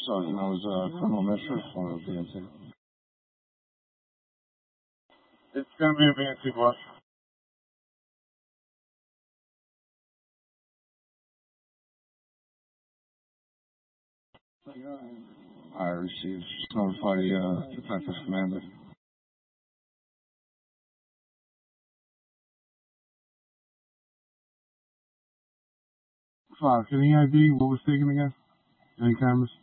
Sergeant. I was Colonel Misher for BNC. It's going to be a BNC bus. I received notify the detective commander. 5, can he ID what was taken again? Any cameras?